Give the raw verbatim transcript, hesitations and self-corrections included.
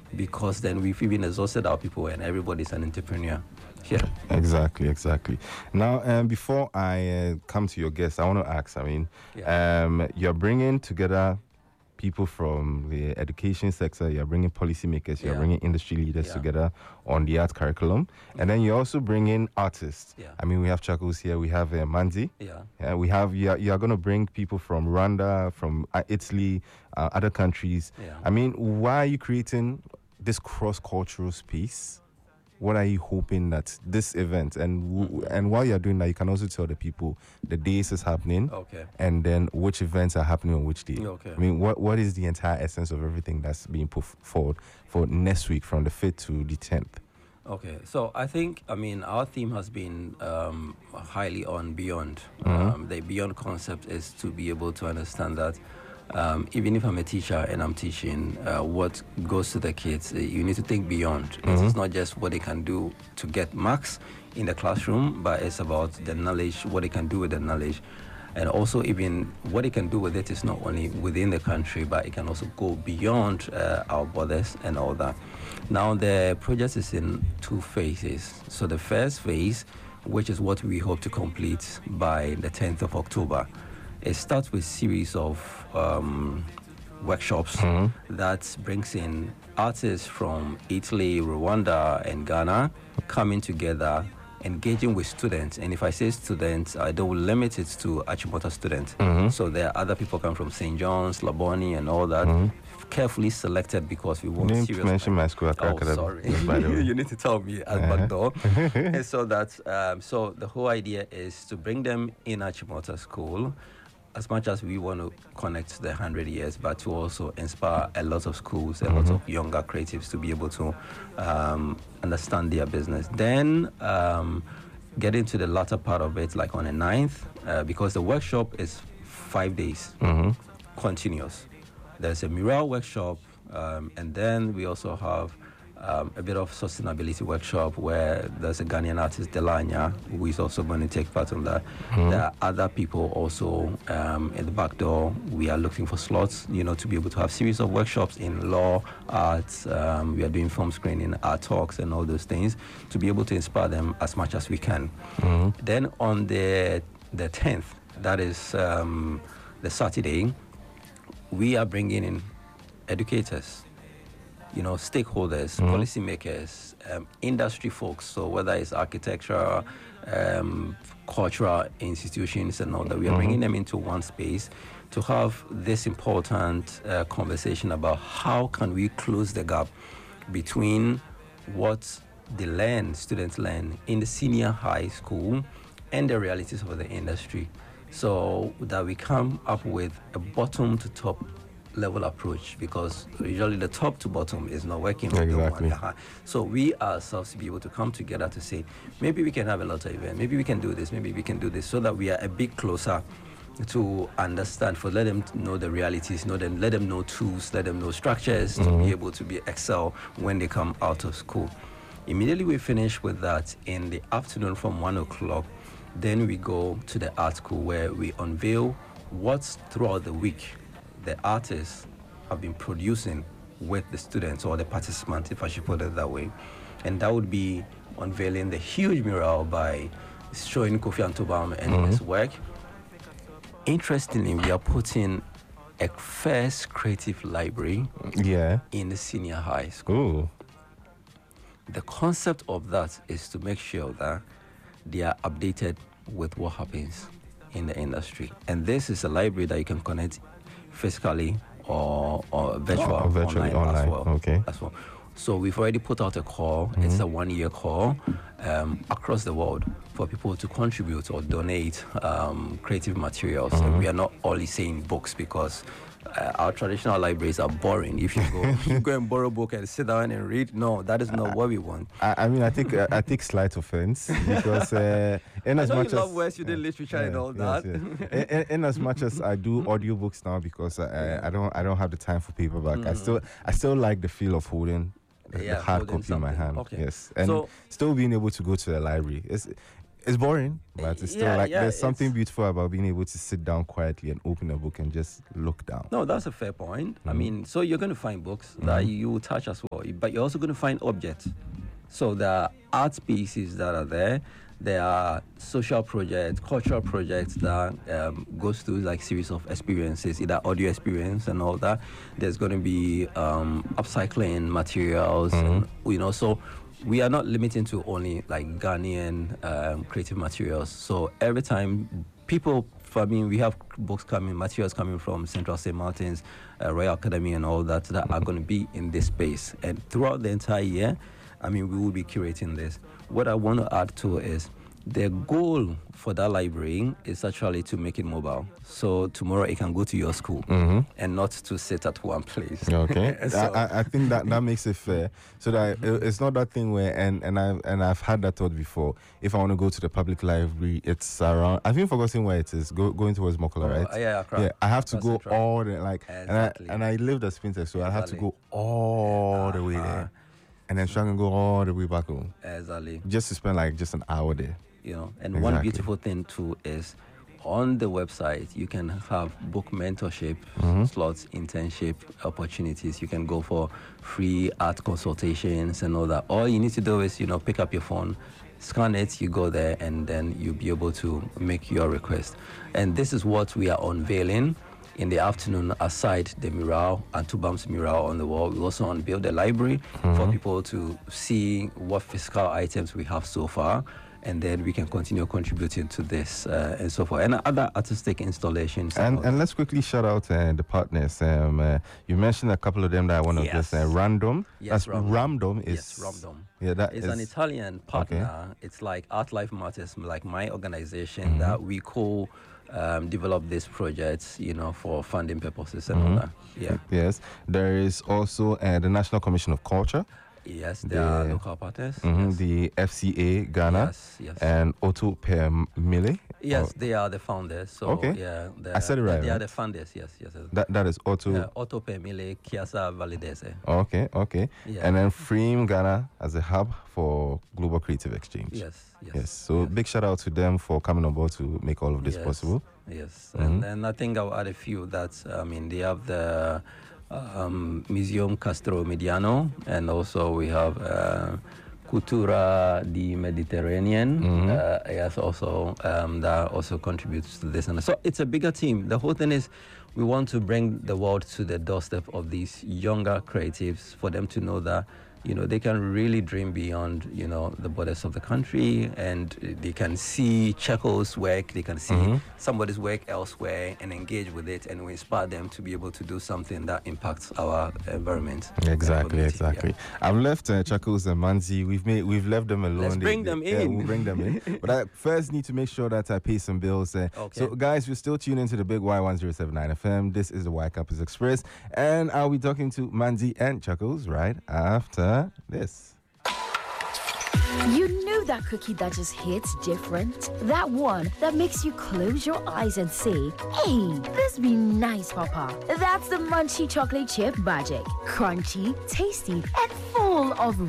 because then we've even exhausted our people and everybody's an entrepreneur here. Exactly, exactly. Now, um, before I uh, come to your guests, I want to ask, I mean, Yeah. um, you're bringing together people from the education sector, you're bringing policymakers, you're Yeah. bringing industry leaders Yeah. together on the art curriculum, and then you're also bringing artists. Yeah. I mean, we have Chuckles here, we have uh, Manzi. Yeah. Yeah, we have, you're, you're going to bring people from Rwanda, from uh, Italy, uh, other countries. Yeah. I mean, why are you creating this cross-cultural space? What are you hoping that this event, and w- and while you're doing that, you can also tell the people the days is happening, Okay. and then which events are happening on which day. Okay. I mean, what what is the entire essence of everything that's being put forward for next week from the fifth to the tenth? Okay, so I think, I mean, our theme has been um, highly on beyond. Mhm. Um, the beyond concept is to be able to understand that um, even if I'm a teacher and I'm teaching, uh, what goes to the kids, uh, you need to think beyond. Mhm. It's not just what they can do to get marks in the classroom, but it's about the knowledge, what they can do with the knowledge. And also, even what they can do with it is not only within the country, but it can also go beyond uh, our borders and all that. Now, the project is in two phases. So the first phase, which is what we hope to complete by the tenth of October, it starts with series of um, workshops Mhm. that brings in artists from Italy, Rwanda, and Ghana coming together, engaging with students. And if I say students, I don't limit it to Achimota students. Mhm. So there are other people come from Saint John's, Laboni, and all that. Mhm. Carefully selected because we You want didn't serious. mention my school at Oh, Academy, sorry. just by the way. You need to tell me at Uh-huh. back door. And so that, um, so the whole idea is to bring them in Achimota School, as much as we want to connect to the hundred years, but to also inspire a lot of schools, a lot Mhm. of younger creatives to be able to um, understand their business. Then um, get into the latter part of it, like on the ninth, uh, because the workshop is five days Mhm. continuous. There's a mural workshop, um, and then we also have um, a bit of sustainability workshop where there's a Ghanaian artist, Delanya, who is also going to take part in that. Mhm. There are other people also um, in the back door. We are looking for slots, you know, to be able to have series of workshops in law, arts. Um, we are doing film screening, art talks, and all those things to be able to inspire them as much as we can. Mhm. Then on the the tenth, that is um, the Saturday, we are bringing in educators, you know, stakeholders, Mhm. policymakers, um, industry folks. So whether it's architecture, um, cultural institutions and all that, we are Mhm. bringing them into one space to have this important uh, conversation about how can we close the gap between what they learn, students learn in the senior high school and the realities of the industry, so that we come up with a bottom to top level approach, because usually the top to bottom is not working with the one Exactly. at the high. So we ourselves to be able to come together to say, maybe we can have a lot of event, maybe we can do this, maybe we can do this, so that we are a bit closer to understand, for let them know the realities, know them, let them know tools, let them know structures to Mhm. be able to be excel when they come out of school. Immediately we finish with that in the afternoon from one o'clock. Then we go to the art school where we unveil what throughout the week the artists have been producing with the students or the participants, if I should put it that way. And that would be unveiling the huge mural by showing Kofi Antobam and Mhm. his work. Interestingly, we are putting a first creative library Yeah. in the senior high school. Ooh. The concept of that is to make sure that they are updated with what happens in the industry. And this is a library that you can connect physically or, or virtual Oh, virtually online, as online, well. okay. As well. So we've already put out a call. It's a one-year call um, across the world for people to contribute or donate um, creative materials. And we are not only saying books, because uh, our traditional libraries are boring. If you go, you go and borrow a book and sit down and read, no, that is not what we want. I, I mean, I think uh, I take slight offense because uh, in I as know you much love as West, you did literature and all yes, that. yes. in, in, in as much as I do audiobooks now, because I, I don't I don't have the time for paperback. I still I still like the feel of holding the, the Yeah, hard holding copy in my something. hand. Okay. Yes, and So- still being able to go to the library. It's, It's boring, but it's still Yeah, like yeah, there's something it's- beautiful about being able to sit down quietly and open a book and just look down. No, that's a fair point. I Mhm. mean, so you're going to find books that you touch as well, but you're also going to find objects. So there are art pieces that are there. There are social projects, cultural projects that um, goes through like series of experiences, either audio experience and all that. There's going to be um, upcycling materials, and, you know. So we are not limiting to only like Ghanaian um, creative materials. So every time people, I mean, we have books coming, materials coming from Central Saint Martin's, uh, Royal Academy, and all that that are going to be in this space. And throughout the entire year, I mean, we will be curating this. What I want to add to is the goal for that library is actually to make it mobile. So tomorrow it can go to your school and not to sit at one place. Okay, So- I, I- I think that that makes it fair. So that it- it's not that thing where and and I and I've had that thought before. If I want to go to the public library, it's around. I've been forgetting where it is. Go, going towards Mokola, Oh, right? yeah, Accra. Yeah, I have to Accra go Central. all the like, Exactly. and I and I lived at Spintex, so I have to Exactly. go all the way Uh-huh. there, and then try and go all the way back home, Exactly. just to spend like just an hour there. You know, and one Exactly. beautiful thing too is on the website you can have book mentorship slots, internship opportunities. You can go for free art consultations and all that. All you need to do is, you know, pick up your phone, scan it, you go there, and then you'll be able to make your request. And this is what we are unveiling in the afternoon. Aside the mural and Tubam's mural on the wall, we also unveil the library for people to see what physical items we have so far, and then we can continue contributing to this uh, and so forth, and other artistic installations. And all and that. let's quickly shout out uh, the partners. Um, uh, you mentioned a couple of them that I want to Yes. just uh, Random. Yes, That's Ramdom. Ramdom is Yes, Ramdom. Yeah, that It's is an Italian partner. It's like Art Life Matters, like my organization, that we co um, develop these projects, you know, for funding purposes and all that. Yeah. Yes. There is also uh, the National Commission of Culture. Yes, they are The- local partners. Mhm, Yes. the F C A Ghana, Yes, yes. and Otto Permile. Yes, Oh, they are the founders. So Okay. yeah, the- I said it they- right, They are right? the founders. Yes, yes. yes. that that is Otto. Uh, Otto Pemile Kiasa Validese. Okay, okay. Yeah. And then Freem Ghana as a hub for global creative exchange. Yes, yes. Yes. So big shout out to them for coming on board to make all of this Yes, possible. Yes, and, and I think I'll add a few that, I mean, they have the um, Museum Castro Mediano, and also we have uh, Cultura di Mediterranean. Uh, yes, also um, that also contributes to this, and so it's a bigger team. The whole thing is, we want to bring the world to the doorstep of these younger creatives for them to know that, you know, they can really dream beyond, you know, the borders of the country, and they can see Checo's work, they can see somebody's work elsewhere and engage with it, and we inspire them to be able to do something that impacts our environment. and Exactly, community. exactly. I've left uh, Chuckles and Manzi. We've made, we've left them alone. Let's bring them yeah, in. we'll bring them in. But I first need to make sure that I pay some bills. Uh, Okay. So, guys, we're still tuning into the Big Y one zero seven nine F M. This is the Y Campus Express, and I'll be talking to Manzi and Chuckles right after this. You know that cookie that just hits different? That one that makes you close your eyes and say, hey, this be nice, Papa. That's the Munchie Chocolate Chip Magic. Crunchy, tasty, and full of